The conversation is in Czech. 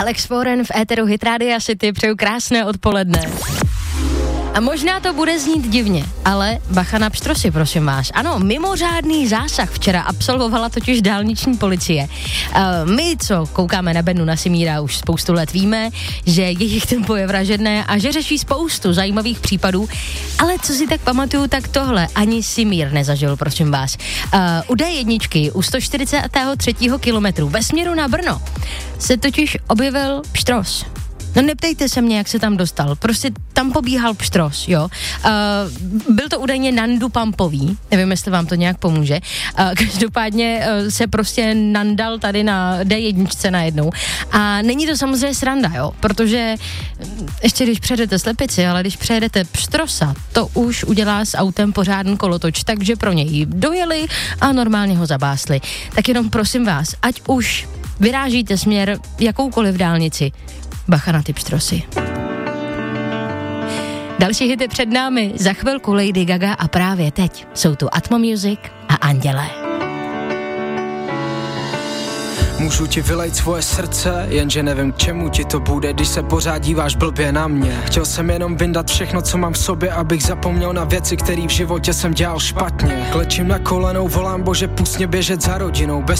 Alex Warren v éteru Hit Radio City, přeju krásné odpoledne. A možná to bude znít divně, ale bacha na pštrosy, prosím vás. Ano, mimořádný zásah včera absolvovala totiž dálniční policie. My, co koukáme na Bennu Nasimíra už spoustu let, víme, že jejich tempo je vražedné a že řeší spoustu zajímavých případů, ale co si tak pamatuju, tak tohle ani Simír nezažil, prosím vás. U D1 u 143. kilometru ve směru na Brno se totiž objevil pštros. No neptejte se mě, jak se tam dostal. Prostě tam pobíhal pštros, jo. Byl to údajně Nandu Pampový, nevím, jestli vám to nějak pomůže. Každopádně se prostě nandal tady na D1 najednou. A není to samozřejmě sranda, jo, protože ještě když přejedete slepici, ale když přejedete pštrosa, to už udělá s autem pořádný kolotoč, takže pro něj dojeli a normálně ho zabásli. Tak jenom prosím vás, ať už vyrážíte směr jakoukoliv dálnici, bacha na ty pštrosy. Další hity před námi, za chvilku Lady Gaga a právě teď jsou tu Atmo Music a Andělé. Můžu ti vylejt svoje srdce, jenže nevím, k čemu ti to bude, když se pořád díváš blbě na mě. Chtěl jsem jenom vyndat všechno, co mám v sobě, abych zapomněl na věci, které v životě jsem dělal špatně. Klečím na kolenou, volám, Bože, pust mě běžet za rodinou, bez